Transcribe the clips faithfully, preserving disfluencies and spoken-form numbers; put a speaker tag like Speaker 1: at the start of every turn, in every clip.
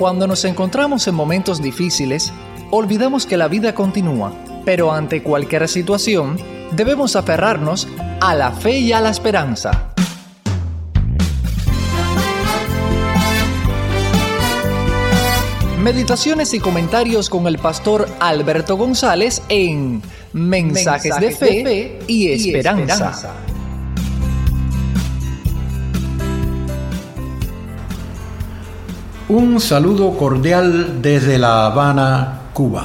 Speaker 1: Cuando nos encontramos en momentos difíciles, olvidamos que la vida continúa, pero ante cualquier situación, debemos aferrarnos a la fe y a la esperanza. Meditaciones y comentarios con el pastor Alberto González en Mensajes, Mensajes de, fe de Fe y Esperanza. Y esperanza.
Speaker 2: Un saludo cordial desde La Habana, Cuba.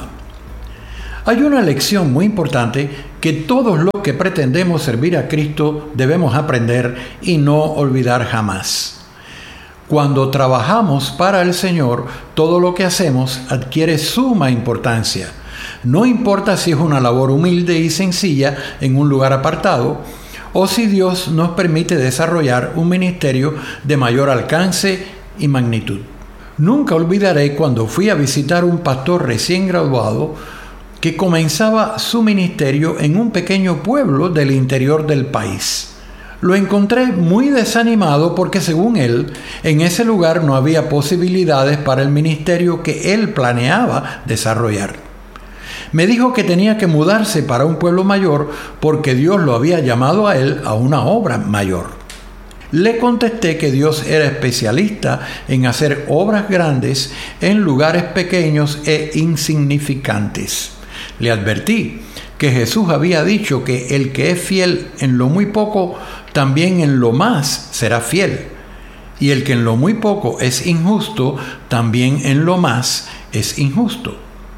Speaker 2: Hay una lección muy importante que todos los que pretendemos servir a Cristo debemos aprender y no olvidar jamás. Cuando trabajamos para el Señor, todo lo que hacemos adquiere suma importancia. No importa si es una labor humilde y sencilla en un lugar apartado, o si Dios nos permite desarrollar un ministerio de mayor alcance y magnitud. Nunca olvidaré cuando fui a visitar un pastor recién graduado que comenzaba su ministerio en un pequeño pueblo del interior del país. Lo encontré muy desanimado porque, según él, en ese lugar no había posibilidades para el ministerio que él planeaba desarrollar. Me dijo que tenía que mudarse para un pueblo mayor porque Dios lo había llamado a él a una obra mayor. Le contesté que Dios era especialista en hacer obras grandes en lugares pequeños e insignificantes. Le advertí que Jesús había dicho que el que es fiel en lo muy poco, también en lo más será fiel. Y el que en lo muy poco es injusto, también en lo más es injusto.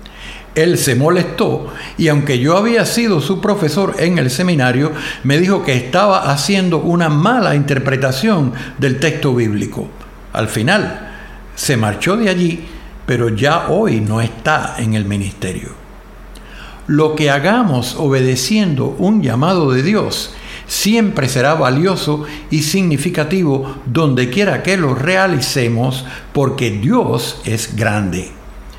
Speaker 2: Él se molestó y aunque yo había sido su profesor en el seminario, me dijo que estaba haciendo una mala interpretación del texto bíblico. Al final, se marchó de allí, pero ya hoy no está en el ministerio. Lo que hagamos obedeciendo un llamado de Dios siempre será valioso y significativo donde quiera que lo realicemos, porque Dios es grande.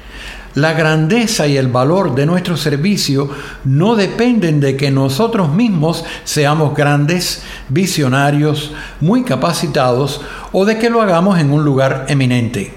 Speaker 2: La grandeza y el valor de nuestro servicio no dependen de que nosotros mismos seamos grandes, visionarios, muy capacitados o de que lo hagamos en un lugar eminente.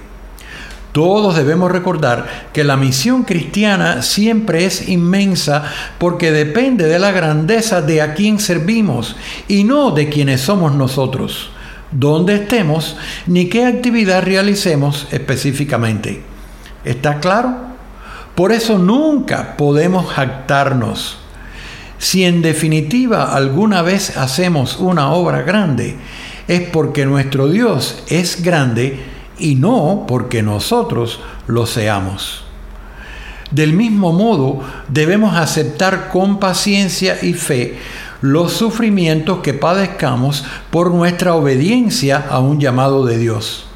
Speaker 2: Todos debemos recordar que la misión cristiana siempre es inmensa porque depende de la grandeza de a quien servimos y no de quienes somos nosotros, dónde estemos ni qué actividad realicemos específicamente. ¿Está claro? Por eso nunca podemos jactarnos. Si en definitiva alguna vez hacemos una obra grande, es porque nuestro Dios es grande y no porque nosotros lo seamos. Del mismo modo, debemos aceptar con paciencia y fe los sufrimientos que padezcamos por nuestra obediencia a un llamado de Dios.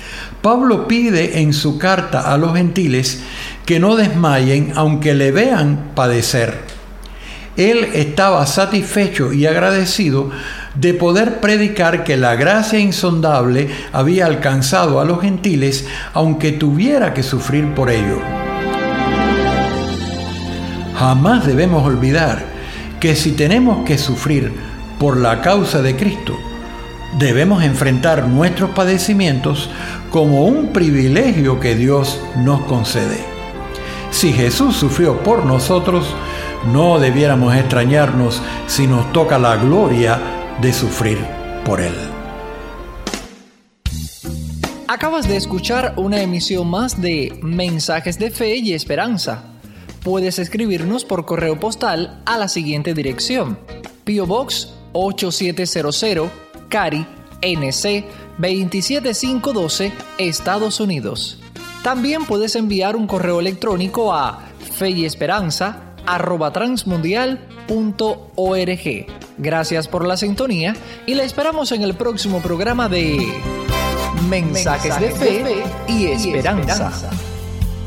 Speaker 2: Pablo pide en su carta a los gentiles que no desmayen aunque le vean padecer. Él estaba satisfecho y agradecido de poder predicar que la gracia insondable había alcanzado a los gentiles, aunque tuviera que sufrir por ello. Jamás debemos olvidar que si tenemos que sufrir por la causa de Cristo, debemos enfrentar nuestros padecimientos como un privilegio que Dios nos concede. Si Jesús sufrió por nosotros, no debiéramos extrañarnos si nos toca la gloria de sufrir por Él.
Speaker 1: Acabas de escuchar una emisión más de Mensajes de Fe y Esperanza. Puedes escribirnos por correo postal a la siguiente dirección: P O Box ocho siete cero cero, Cary, N C veintisiete mil quinientos doce, Estados Unidos. También puedes enviar un correo electrónico a feyesperanza arroba transmundial punto org. Gracias por la sintonía y la esperamos en el próximo programa de Mensajes, Mensajes de Fe y Esperanza. Y esperanza.